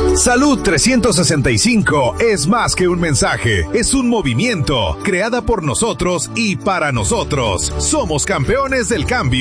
Salud 365 es más que un mensaje, es un movimiento, creada por nosotros y para nosotros. Somos campeones del cambio.